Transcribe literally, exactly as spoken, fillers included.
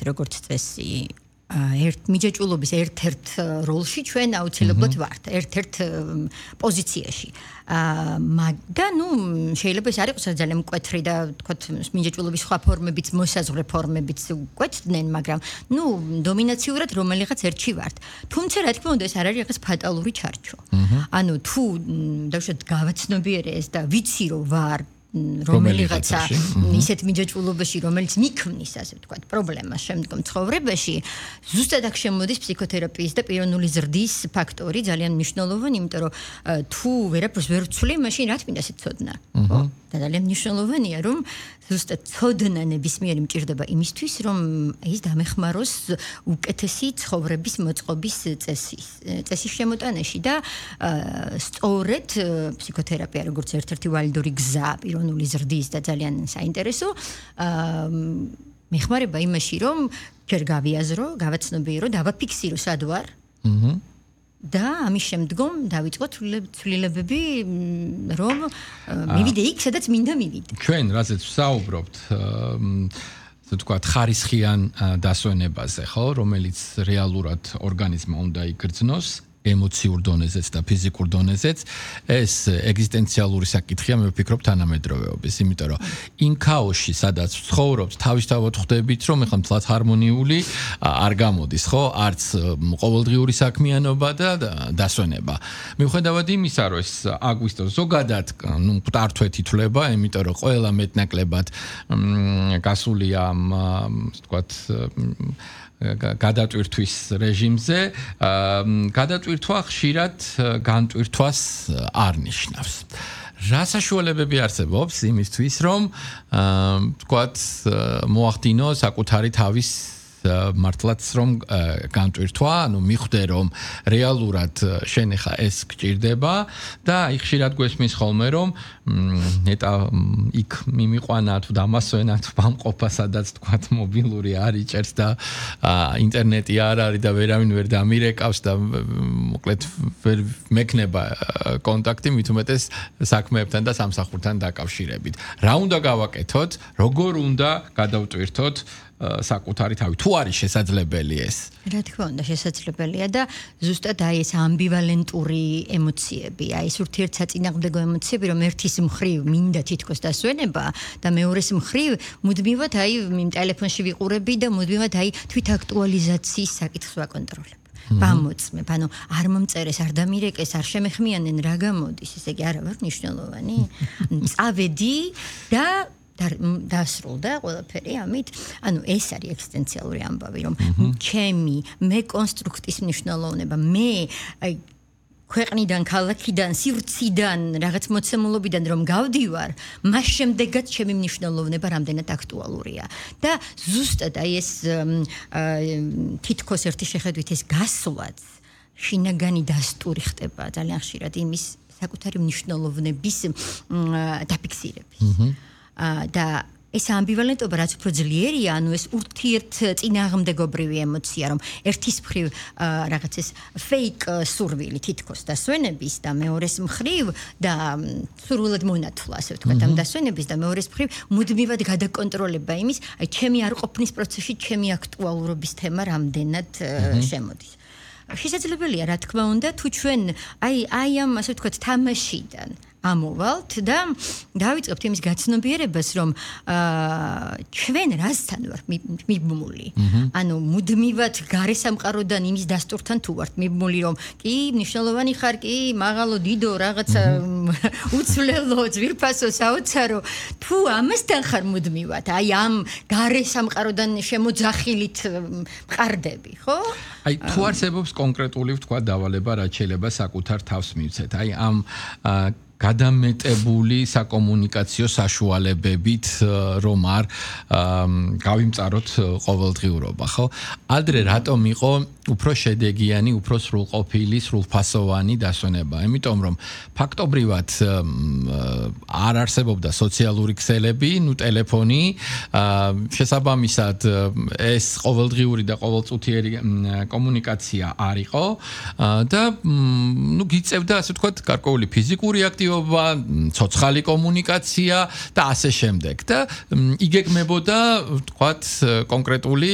როგორც წესი ერთ მიჯაჭულობის ერთ-ერთ როლში ჩვენ აუცილებლად ვართ, ერთ-ერთ პოზიციაში. და ნუ შეიძლება ეს არ იყოს ძალიან მკვეთრი და თქვათ მიჯაჭულობის სხვა ფორმებიც, მოსაზღვრე ფორმებიც გვეთდნენ, მაგრამ ნუ დომინაციურად რომელიღაც ერთში ვართ. თუმცა რა თქმა უნდა ეს არ არის რაღაც ფატალური ჩარჩო. ანუ თუ დავუშვათ გავაცნობიერე ეს და ვიცი რომ ვარ რომელიღაცა ისეთ მიჯაჭვულობაში, რომელიც მიქმნის, ასე ვთქვათ, პრობლემას შემდგომ ცხოვრებაში, ზუსტად აქ შემოდის ფსიქოთერაპიის და პიროვნული ზრდის ფაქტორი ძალიან მნიშვნელოვანი, იმიტომ რომ თუ ვერაფერს ვერ ვცვლი, მაშინ რა თქმა უნდა ეს ცოდნა. ხო? და ძალიან მნიშვნელოვანია, რომ ზუსტად ცოდნა ნებისმიერი მჭირდება იმისთვის, რომ ის დამეხმაროს უკეთესი ცხოვრების მოწყობის წესის წესის შემოტანაში და სწორედ ფსიქოთერაპია როგორც ერთ-ერთი ვალიდური გზა პიროვნული ზრდის და ძალიან საინტერესო მეხმარება იმაში, რომ ჯერ გავიაზრო, გავაცნობიერო, დავაფიქსირო სად ვარ. აჰა. და ამის შემდგომ დავიწყოთ ცვლილებები, რომ მივიდე იქ, სადაც მინდა მივიდე. ჩვენ რაზეც ვსაუბრობთ, ასე ვთქვათ, ხარისხიან დასვენებაზე, ხო, რომელიც რეალურად ორგანიზმმა უნდა იგრძნოს. ემოციურ დონეზეც და ფიზიკურ დონეზეც ეს ეგზისტენციალური საკითხია, მე ვფიქრობ თანამედროვეობის, იმიტომ რომ იმ ქაოსში, სადაც ვცხოვრობთ, თავისთავად ხვდებით, რომ ეხლა მთლად ჰარმონიული არ გამოდის, ხო? არც ყოველდღიური საქმიანობა და დასვენება. მიუხედავად იმისა, რომ ეს აგვისტოს ზოგადად, ნუ მკვდართვეთ ითვლება, იმიტომ რომ ყველა მეტნაკლებად გასულია, ასე ვთქვათ, გადატვირთვის რეჟიმზე, გადატვირთვა ხშირად განტვირთვას არ ნიშნავს. რა საშუალებები არსებობს იმისთვის, რომ ვთქვათ, მოახდინო საკუთარი თავის მართლაც რომ განტვირთვა, ანუ მიხვდე რომ რეალურად შენ ხა ეს გჭირდება და აი ხშირად გვესმის ხოლმე რომ ნეტა იქ მიმიყვანა თუ დამასვენა თუ ბამყოფა სადაც თქვათ მობილური არ იჭერს და ინტერნეტი არ არის და ვერავინ ვერ დამირეკავს და მოკლედ ვერ მექნება კონტაქტი მით უმეტეს საქმეებთან და სამსახურთან დაკავშირებით. რა უნდა გავაკეთოთ, როგორ უნდა გადავტვირთოთ საკუთარი თავი, თუ არის შესაძლებელი ეს? რა თქმა უნდა შესაძლებელია და ზუსტად აი ეს ამბივალენტური ემოციები, აი ეს ურთიერთსაწინააღმდეგო ემოციები, რომ ერთის მხრივ მინდა თითქოს დასვენება და მეორეს მხრივ მუდმივად აი იმ ტელეფონში ვიყურები და მუდმივად აი თვითაქტუალიზაციის საკითხს ვაკონტროლებ. ვამოწმებ, ანუ არ მომწერეს, არ დამირეკეს, არ შემეხმიანენ, რა გამოდის, ესე იგი არა ვარ მნიშვნელოვანი. წავედი და დასრულდა ყველაფერი ამით. ანუ ეს არის ეგზისტენციალური ამბავი, რომ ჩემი მე კონსტრუქტის მნიშვნელოვნება, მე ქვეყნიდან, ქალაქიდან, სივრციდან, რაღაც მოცემულობიდან რომ გავდივარ, მას შემდეგაც ჩემი მნიშვნელოვნება რამდენად აქტუალურია. და ზუსტად აი ეს თითქოს ერთი შეხედვით ეს გასვლაც შინაგანი დასტური ხდება ძალიან ხშირად იმის საკუთარი მნიშვნელოვნების დაფიქსირების. და ეს ამბივალენტობა რაც უფრო ძლიერია, ანუ ეს ურთიერთ წინააღმდეგობრივი ემოცია, რომ ერთის მხრივ რაღაც ეს fake სურვილი თითქოს დასვენების და მეორეს მხრივ და სურვილად მონათლა, ასე ვთქვათ, ამ დასვენების და მეორეს მხრივ მუდმივად გადაკონტროლება იმის, აი ჩემი არ ყოფნის პროცესში ჩემი აქტუალურობის თემა რამდენად შემოდის. შესაძლებელია, რა თქმა უნდა, თუ ჩვენ აი აი ამ ასე ვთქვათ თამაშიდან ამოვალთ და დავიწყებთ იმის გაცნობიერებას, რომ ჩვენ რასთან ვართ მიბმული. ანუ მუდმივად გარესამყაროდან იმის დასტურთან თუ ვართ მიბმული, რომ კი მნიშვნელოვანი ხარ, კი მაღალო, დიდო, რაღაცა უცვლელო, ძვირფასო, საოცარო, თუ ამასთან ხარ მუდმივად, აი ამ გარესამყაროდან შემოძახილით მყარდები, ხო? აი თუ არსებობს კონკრეტული ვთქვა დავალება, რაც შეიძლება საკუთარ თავს მივცეთ. აი ამ გადამეტებული საკომუნიკაციო საშუალებებით რომ არ გავიმწაროთ ყოველდღიურობა, ხო? ადრე რატომ იყო უფრო შედეგიანი, უფრო სრულყოფილი, სრულფასოვანი დასვენება? იმიტომ რომ ფაქტობრივად არ არსებობდა სოციალური ქსელები, ნუ ტელეფონი, შესაბამისად ეს ყოველდღიური და ყოველწუთიერი კომუნიკაცია არ იყო და ნუ გიწევდა ასე ვთქვათ გარკვეული ფიზიკური აქტივობა, ცოცხალი კომუნიკაცია და ასე შემდეგ და იგეგმებოდა ვთქვათ კონკრეტული